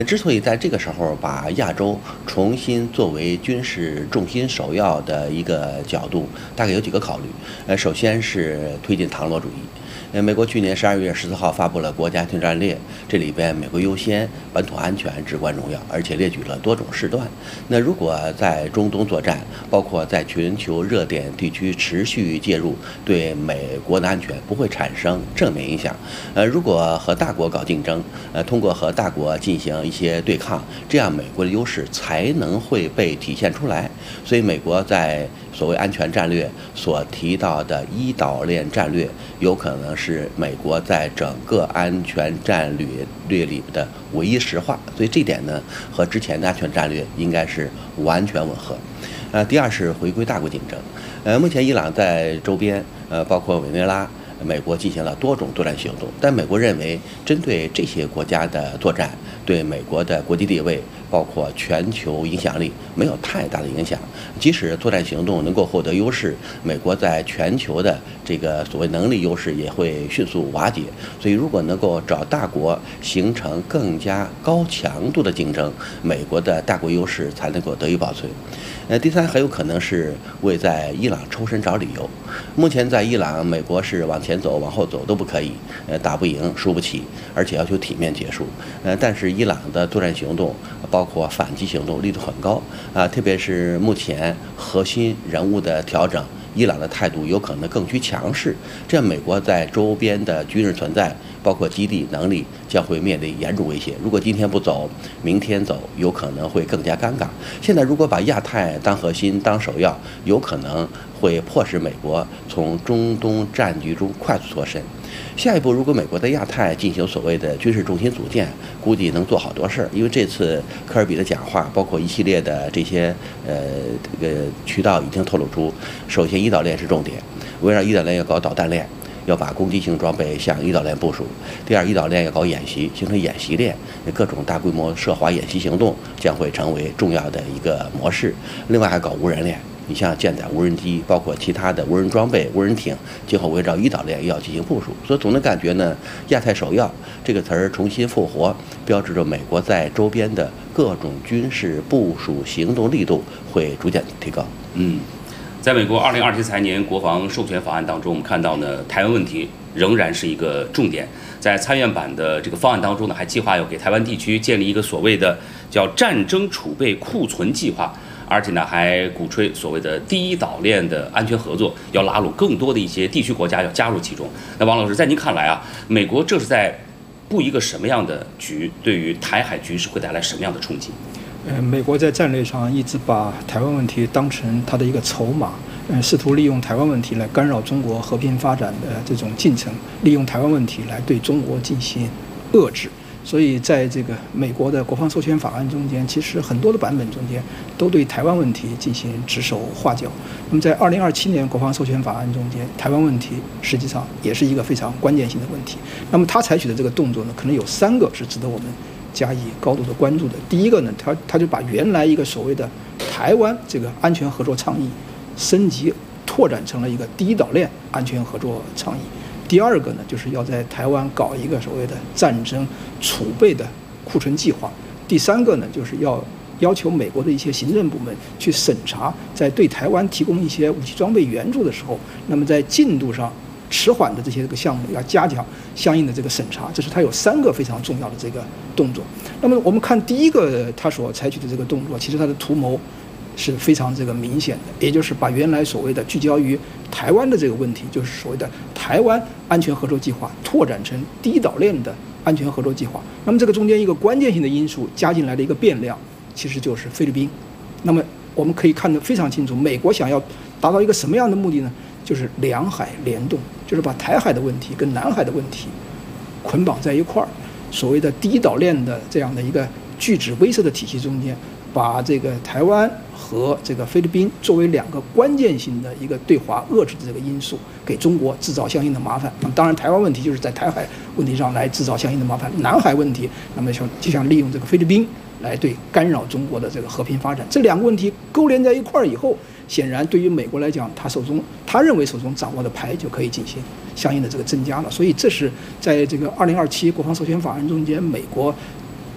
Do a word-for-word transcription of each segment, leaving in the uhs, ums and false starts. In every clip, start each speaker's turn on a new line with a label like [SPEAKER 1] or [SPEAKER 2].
[SPEAKER 1] 之所以在这个时候把亚洲重新作为军事重心首要的一个角度，大概有几个考虑。呃，首先是推进唐罗主义。呃，美国去年十二月十四号发布了国家安全战略，这里边美国优先，本土安全至关重要，而且列举了多种事段。那如果在中东作战，包括在全球热点地区持续介入，对美国的安全不会产生正面影响。呃，如果和大国搞竞争，呃，通过和大国进行一些对抗，这样美国的优势才能会被体现出来。所以，美国在所谓安全战略所提到的一岛链战略，有可能是美国在整个安全战略略里的唯一实话。所以这点呢，和之前的安全战略应该是完全吻合。呃，第二是回归大国竞争。呃，目前伊朗在周边，呃，包括委内瑞拉，美国进行了多种作战行动，但美国认为针对这些国家的作战，对美国的国际地位，包括全球影响力没有太大的影响。即使作战行动能够获得优势，美国在全球的这个所谓能力优势也会迅速瓦解。所以，如果能够找大国形成更加高强度的竞争，美国的大国优势才能够得以保存。呃，第三，很有可能是为在伊朗抽身找理由。目前在伊朗，美国是往前走、往后走都不可以，呃，打不赢、输不起，而且要求体面结束。呃，但是伊朗的作战行动，包括反击行动力度很高啊，特别是目前核心人物的调整，伊朗的态度有可能更趋强势，这样美国在周边的军事存在，包括基地能力将会面临严重威胁。如果今天不走，明天走，有可能会更加尴尬。现在如果把亚太当核心、当首要，有可能会迫使美国从中东战局中快速脱身。下一步，如果美国在亚太进行所谓的军事重心组建，估计能做好多事儿。因为这次科尔比的讲话，包括一系列的这些呃这个渠道已经透露出，首先一岛链是重点，围绕一岛链要搞导弹链，要把攻击性装备向一岛链部署。第二，一岛链要搞演习，形成演习链，各种大规模涉华演习行动将会成为重要的一个模式。另外还搞无人链。你像舰载无人机，包括其他的无人装备、无人艇，今后围绕一岛链要进行部署。所以总的感觉呢，亚太首要这个词儿重新复活，标志着美国在周边的各种军事部署行动力度会逐渐提高。
[SPEAKER 2] 嗯，在美国二零二七财年国防授权法案当中，我们看到呢，台湾问题仍然是一个重点。在参院版的这个方案当中呢，还计划要给台湾地区建立一个所谓的叫战争储备库存计划。而且呢，还鼓吹所谓的第一岛链的安全合作，要拉拢更多的一些地区国家要加入其中。那王老师，在您看来啊，美国这是在布一个什么样的局？对于台海局势会带来什么样的冲击？
[SPEAKER 3] 呃，美国在战略上一直把台湾问题当成它的一个筹码，呃，试图利用台湾问题来干扰中国和平发展的这种进程，利用台湾问题来对中国进行遏制。所以，在这个美国的国防授权法案中间，其实很多的版本中间都对台湾问题进行指手画脚。那么，在二零二七年国防授权法案中间，台湾问题实际上也是一个非常关键性的问题。那么，他采取的这个动作呢，可能有三个是值得我们加以高度的关注的。第一个呢，他他就把原来一个所谓的台湾这个安全合作倡议升级拓展成了一个第一岛链安全合作倡议。第二个呢，就是要在台湾搞一个所谓的战争储备的库存计划。第三个呢，就是要要求美国的一些行政部门去审查，在对台湾提供一些武器装备援助的时候，那么在进度上迟缓的这些这个项目要加强相应的这个审查。这是它有三个非常重要的这个动作。那么我们看第一个他所采取的这个动作，其实它的图谋是非常这个明显的，也就是把原来所谓的聚焦于台湾的这个问题，就是所谓的台湾安全合作计划，拓展成第一岛链的安全合作计划。那么这个中间一个关键性的因素加进来的一个变量，其实就是菲律宾。那么我们可以看得非常清楚，美国想要达到一个什么样的目的呢？就是两海联动，就是把台海的问题跟南海的问题捆绑在一块儿。所谓的第一岛链的这样的一个拒止威慑的体系中间，把这个台湾和这个菲律宾作为两个关键性的一个对华遏制的这个因素，给中国制造相应的麻烦。那么当然，台湾问题就是在台海问题上来制造相应的麻烦。南海问题，那么就就想利用这个菲律宾来对干扰中国的这个和平发展。这两个问题勾连在一块儿以后，显然对于美国来讲，他手中他认为手中掌握的牌就可以进行相应的这个增加了。所以这是在这个二零二七国防授权法案中间，美国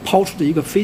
[SPEAKER 3] 抛出的一个非